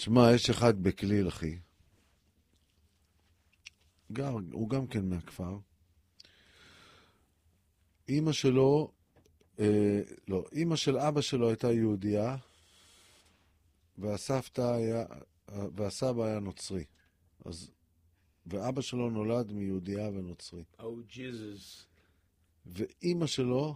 תשמע, יש אחד בכליל, אחי. הוא גם כן מהכפר. אמא שלו, לא, אמא של אבא שלו הייתה יהודייה, והסבא היה נוצרי. ואבא שלו נולד מיהודייה ונוצרי. ג'יזוס. ואמא שלו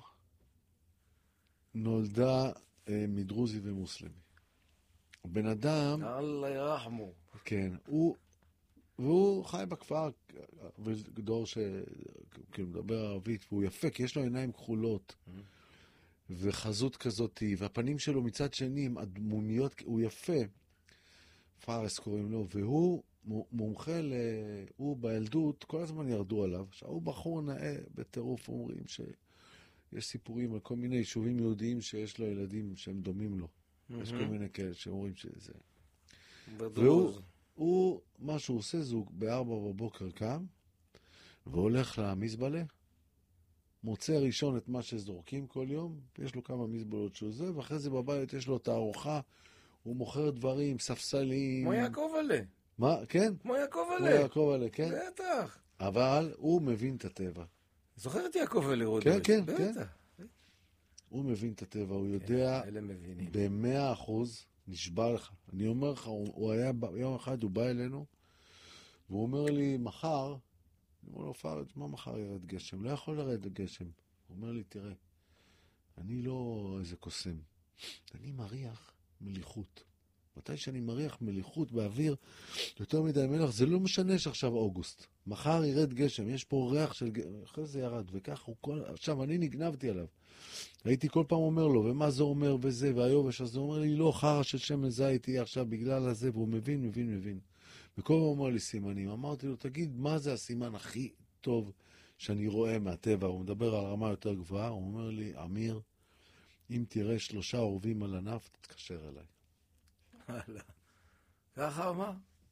נולדה מדרוזי ומוסלמי. בן אדם... אללה ירחמו. כן, והוא חי בכפר, ודור שכאילו מדבר ערבית, והוא יפה, כי יש לו עיניים כחולות, וחזות כזאת, והפנים שלו מצד שני עם הדמוניות, הוא יפה, פארס קוראים לו, והוא מומחה, הוא בילדות, כל הזמן ירדו עליו, הוא בחור נאה בטירוף, אומרים שיש סיפורים על כל מיני יישובים יהודיים שיש לו ילדים שהם דומים לו, יש כל מיני כאלה שאומרים שזה... והוא, מה שהוא עושה, זוג ב4 בבוקר קם, והולך למזבלה, מוצא ראשון את מה שזורקים כל יום, יש לו כמה מזבלות שהוא זה, ואחרי זה בבית יש לו את הארוחה, הוא מוכר דברים, ספסלים. כמו יעקב עלה. מה? כן? כמו יעקב עלה. כמו יעקב עלה, כן. בטח. אבל הוא מבין את הטבע. זוכר את יעקב עלה רודש? כן, כן, בטח. כן. הוא מבין את הטבע, הוא יודע ב100%, נשבע לך. אני אומר לך, הוא היה, יום אחד הוא בא אלינו, והוא אומר לי, מחר, אני אומר לו, פארג', מה מחר ירד גשם? לא יכול לרד גשם. הוא אומר לי, תראה, אני לא איזה קוסם. אני מריח מליחות. מתי שאני מריח מליחות באוויר, יותר מדי מלח, זה לא משנה שעכשיו אוגוסט. מחר ירד גשם, יש פה ריח של גשם, אחרי זה ירד, וכך הוא כל... עכשיו, אני נגנבתי עליו. הייתי כל פעם אומר לו, ומה זה אומר וזה, והיובש, אז הוא אומר לי, לא, חרא של שמן זית יהיה עכשיו בגלל הזה, והוא מבין. וכל פעם הוא אומר לי סימנים. אמרתי לו, תגיד, מה זה הסימן הכי טוב שאני רואה מהטבע? הוא מדבר על רמה יותר גבוהה, הוא אומר לי, אמיר, אם תראה 3 עורבים על ענף, תתקשר אליי. הלאה. ככה אמר?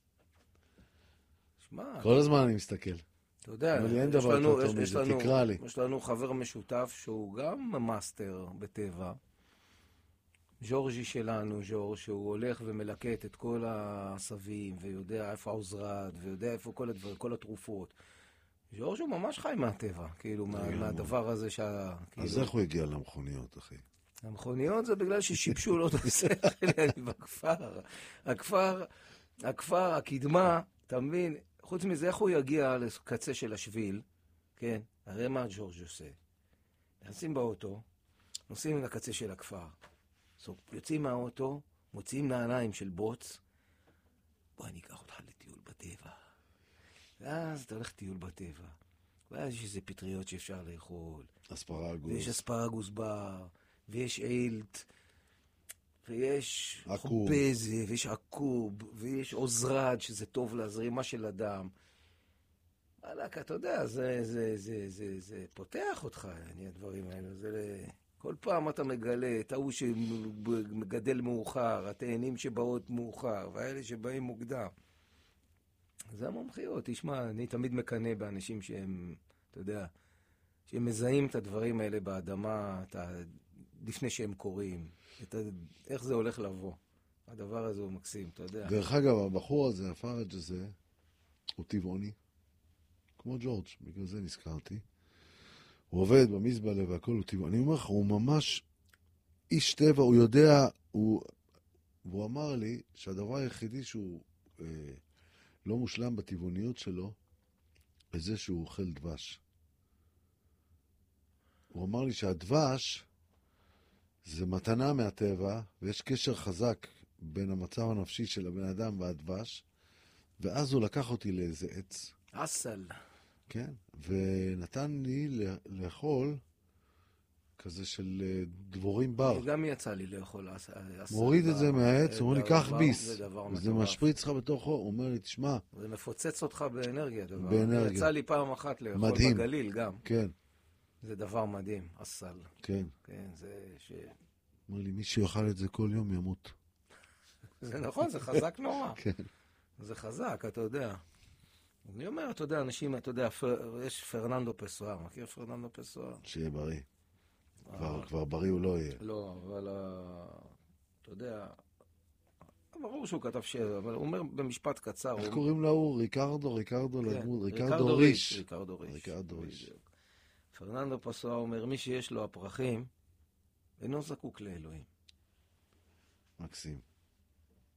שמע. כל הזמן אני מסתכל. אתה יודע, תקרא לי. יש לנו חבר משותף שהוא גם מאסטר בטבע. ז'ורג'י שלנו, שהוא הולך ומלקט את כל העשבים, ויודע איפה העוזרד, ויודע איפה כל התרופות. ז'ורג' הוא ממש חי מהטבע, כאילו, מהדבר הזה אז איך הוא הגיע למכוניות, אחי? המכוניות זה בגלל ששיבשו לו את השכל, אני בכפר. הכפר, הקדמה, אתה מבין? חוץ מזה, איך הוא יגיע לקצה של השביל? כן, הרי מה ג'ורג' עושה? נכנסים באוטו, נוסעים לקצה של הכפר. יוצאים מהאוטו, מוציאים נעליים של בוץ, בוא אני אקח אותך לטיול בטבע. ואז אתה הולך טיול בטבע. ואז יש איזה פטריות שאפשר לאכול. אספרגוס. ויש אספרגוס בר, ויש אילט, ויש חופזה, ויש עקוב, ויש עוזרד, שזה טוב להזרימה של אדם. וואלק, אתה יודע, זה פותח אותך, הדברים האלה. כל פעם אתה מגלה את ההוא שמגדל מאוחר, התאנים שבאות מאוחר, והאלה שבאים מוקדם. זה המומחיות. תשמע, אני תמיד מקנה באנשים שהם, אתה יודע, שהם מזהים את הדברים האלה באדמה, לפני שהם קוראים, איך זה הולך לבוא. הדבר הזה הוא מקסים, אתה יודע. דרך אגב, הבחור הזה, הפארג' הזה, הוא טבעוני, כמו ג'ורג', בגלל זה נזכרתי. הוא עובד במזבלה והכל, הוא טבעוני. אני אומר לך, הוא ממש איש טבע, הוא יודע, והוא אמר לי שהדבר היחידי שהוא לא מושלם בטבעוניות שלו, זה שהוא אוכל דבש. הוא אמר לי שהדבש זה מתנה מהטבע, ויש קשר חזק בין המצב הנפשי של הבן אדם והדבש, ואז הוא לקח אותי לאיזה עץ. אסל. כן, ונתן לי לאכול כזה של דבורים בר. גם יצא לי לאכול אסל. מוריד את זה מהעץ, הוא אומר לי, קח ביס. זה משפריץ לך בתוכו, הוא אומר לי, תשמע. זה מפוצץ אותך באנרגיה, דבר. באנרגיה. יצא לי פעם אחת לאכול מדהים. בגליל גם. כן. זה דבר מדהים, אסל. כן. כן, זה אומר לי, מי שיאכל את זה כל יום ימות. זה נכון, זה חזק נורא. כן. זה חזק, אתה יודע. אני אומר, אתה יודע, אנשים, אתה יודע, יש פרננדו פסואר, מכיר פרננדו פסואר? שיהיה בריא. כבר בריא הוא לא יהיה. לא, אבל אתה יודע, ברור שהוא כתב שיר, אבל הוא אומר במשפט קצר. איך קוראים לו? ריקרדו ריש. ריקרדו ריש. פרננדו פסואה אומר, מי שיש לו הפרחים, אינו זקוק לאלוהים. מקסים.